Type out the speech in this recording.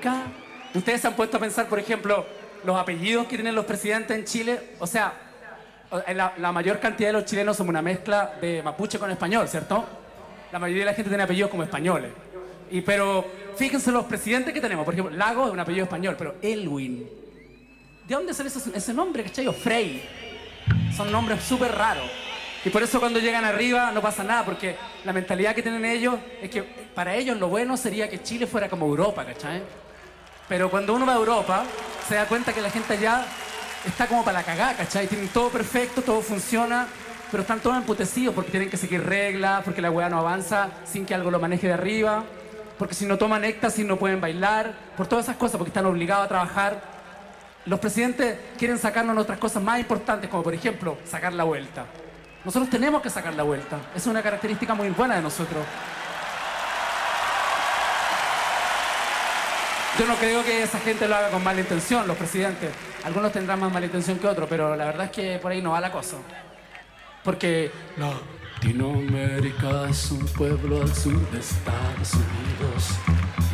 marca. Ustedes se han puesto a pensar, por ejemplo, los apellidos que tienen los presidentes en Chile. O sea, la mayor cantidad de los chilenos somos una mezcla de mapuche con español, ¿cierto? La mayoría de la gente tiene apellidos como españoles. Pero fíjense los presidentes que tenemos. Por ejemplo, Lago es un apellido español, pero Elwin. ¿De dónde sale ese nombre, cachai? O Frey. Son nombres súper raros. Y por eso cuando llegan arriba no pasa nada, porque la mentalidad que tienen ellos es que para ellos lo bueno sería que Chile fuera como Europa, ¿cachai? Pero cuando uno va a Europa, se da cuenta que la gente allá está como para la cagada, ¿cachai? Tienen todo perfecto, todo funciona, pero están todos emputecidos porque tienen que seguir reglas, porque la weá no avanza sin que algo lo maneje de arriba, porque si no toman éxtasis no pueden bailar, por todas esas cosas, porque están obligados a trabajar. Los presidentes quieren sacarnos otras cosas más importantes, como por ejemplo, sacar la vuelta. Nosotros tenemos que sacar la vuelta. Es una característica muy buena de nosotros. Yo no creo que esa gente lo haga con mala intención, los presidentes. Algunos tendrán más mala intención que otros, pero la verdad es que por ahí no va la cosa. Porque Latinoamérica es un pueblo al sur de Estados Unidos.